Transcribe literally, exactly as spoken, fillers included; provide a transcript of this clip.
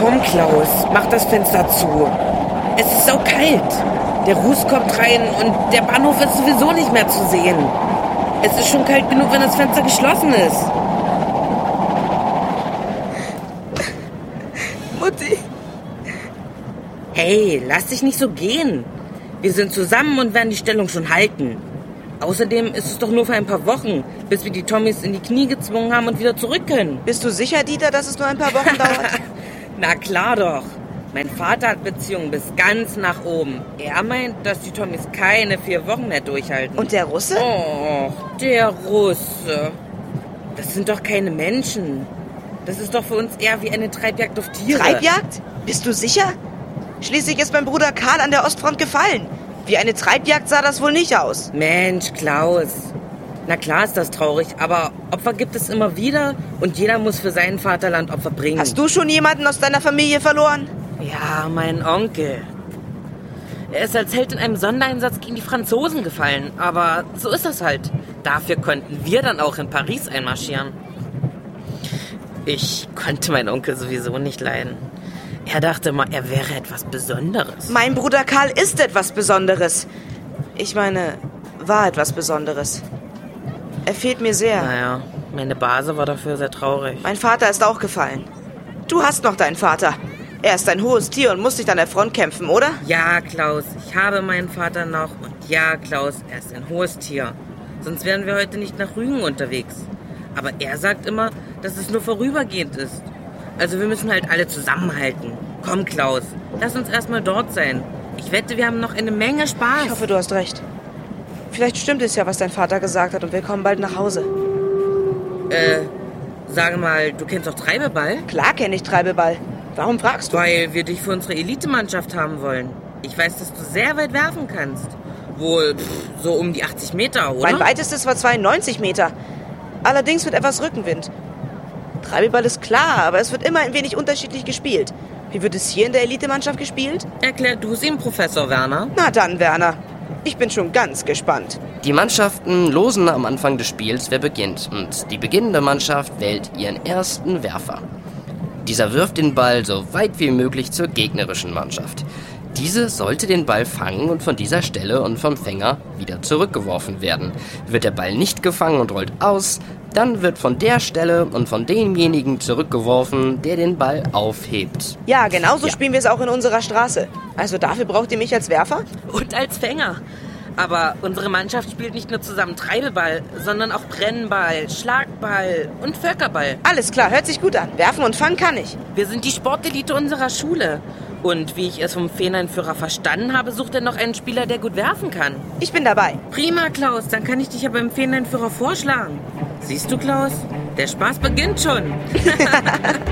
Komm, Klaus, mach das Fenster zu. Es ist so kalt. Der Ruß kommt rein und der Bahnhof ist sowieso nicht mehr zu sehen. Es ist schon kalt genug, wenn das Fenster geschlossen ist. Mutti. Hey, lass dich nicht so gehen. Wir sind zusammen und werden die Stellung schon halten. Außerdem ist es doch nur für ein paar Wochen, bis wir die Tommys in die Knie gezwungen haben und wieder zurück können. Bist du sicher, Dieter, dass es nur ein paar Wochen dauert? Na klar doch. Mein Vater hat Beziehungen bis ganz nach oben. Er meint, dass die Tommys keine vier Wochen mehr durchhalten. Und der Russe? Oh, der Russe. Das sind doch keine Menschen. Das ist doch für uns eher wie eine Treibjagd auf Tiere. Treibjagd? Bist du sicher? Schließlich ist mein Bruder Karl an der Ostfront gefallen. Wie eine Treibjagd sah das wohl nicht aus. Mensch, Klaus. Na klar ist das traurig, aber Opfer gibt es immer wieder und jeder muss für sein Vaterland Opfer bringen. Hast du schon jemanden aus deiner Familie verloren? Ja, mein Onkel. Er ist als Held in einem Sondereinsatz gegen die Franzosen gefallen, aber so ist das halt. Dafür konnten wir dann auch in Paris einmarschieren. Ich konnte meinen Onkel sowieso nicht leiden. Er dachte mal, er wäre etwas Besonderes. Mein Bruder Karl ist etwas Besonderes. Ich meine, war etwas Besonderes. Er fehlt mir sehr. Naja, meine Base war dafür sehr traurig. Mein Vater ist auch gefallen. Du hast noch deinen Vater. Er ist ein hohes Tier und muss nicht an der Front kämpfen, oder? Ja, Klaus, ich habe meinen Vater noch. Und ja, Klaus, er ist ein hohes Tier. Sonst wären wir heute nicht nach Rügen unterwegs. Aber er sagt immer, dass es nur vorübergehend ist. Also wir müssen halt alle zusammenhalten. Komm, Klaus, lass uns erstmal dort sein. Ich wette, wir haben noch eine Menge Spaß. Ich hoffe, du hast recht. Vielleicht stimmt es ja, was dein Vater gesagt hat und wir kommen bald nach Hause. Äh, sage mal, du kennst doch Treibeball? Klar kenne ich Treibeball. Warum fragst du? Weil wir dich für unsere Elitemannschaft haben wollen. Ich weiß, dass du sehr weit werfen kannst. Wohl pff, so um die achtzig Meter, oder? Mein weitestes war zweiundneunzig Meter. Allerdings mit etwas Rückenwind. Treibeball ist klar, aber es wird immer ein wenig unterschiedlich gespielt. Wie wird es hier in der Elitemannschaft gespielt? Erklär du es ihm, Professor Werner. Na dann, Werner. Ich bin schon ganz gespannt. Die Mannschaften losen am Anfang des Spiels, wer beginnt. Und die beginnende Mannschaft wählt ihren ersten Werfer. Dieser wirft den Ball so weit wie möglich zur gegnerischen Mannschaft. Diese sollte den Ball fangen und von dieser Stelle und vom Fänger wieder zurückgeworfen werden. Wird der Ball nicht gefangen und rollt aus, dann wird von der Stelle und von demjenigen zurückgeworfen, der den Ball aufhebt. Ja, genauso Ja. spielen wir es auch in unserer Straße. Also dafür braucht ihr mich als Werfer? Und als Fänger. Aber unsere Mannschaft spielt nicht nur zusammen Treibeball, sondern auch Brennball, Schlagball und Völkerball. Alles klar, hört sich gut an. Werfen und fangen kann ich. Wir sind die Sportelite unserer Schule. Und wie ich es vom Fähneinführer verstanden habe, sucht er noch einen Spieler, der gut werfen kann. Ich bin dabei. Prima, Klaus, dann kann ich dich ja beim Fähneinführer vorschlagen. Siehst du, Klaus? Der Spaß beginnt schon.